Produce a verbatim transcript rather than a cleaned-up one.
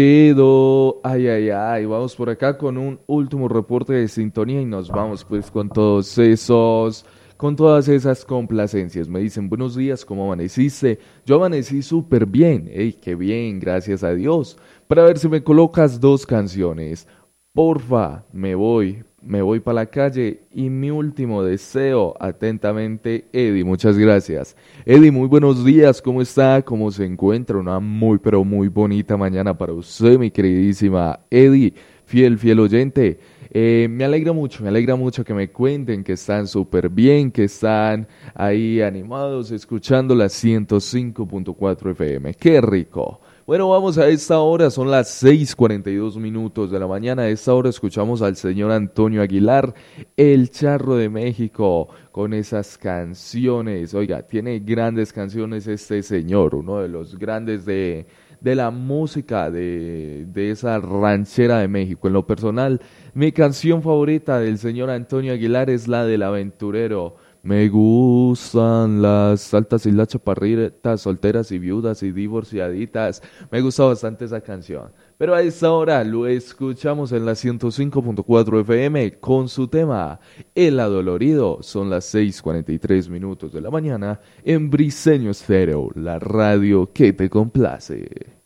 Edo, ay, ay, ay, vamos por acá con un último reporte de sintonía y nos vamos pues con todos esos, con todas esas complacencias. Me dicen, buenos días, ¿cómo amaneciste? Yo amanecí súper bien, ey, qué bien, gracias a Dios. Para ver si me colocas dos canciones. Porfa, me voy, me voy para la calle y mi último deseo, atentamente, Eddie, muchas gracias. Eddie, muy buenos días, ¿cómo está? ¿Cómo se encuentra? Una muy, pero muy bonita mañana para usted, mi queridísima Eddie, fiel, fiel oyente. Eh, me alegra mucho, me alegra mucho que me cuenten que están súper bien, que están ahí animados escuchando la ciento cinco punto cuatro F M. ¡Qué rico! Bueno, vamos a esta hora, son las seis cuarenta y dos minutos de la mañana. A esta hora escuchamos al señor Antonio Aguilar, el Charro de México, con esas canciones. Oiga, tiene grandes canciones este señor, uno de los grandes de, de la música de, de esa ranchera de México. En lo personal, mi canción favorita del señor Antonio Aguilar es la del Aventurero. Me gustan las altas y las chaparritas, solteras y viudas y divorciaditas. Me gusta bastante esa canción. Pero a esta hora lo escuchamos en la ciento cinco punto cuatro F M con su tema El Adolorido. Son las seis cuarenta y tres minutos de la mañana en Briseño Estéreo, la radio que te complace.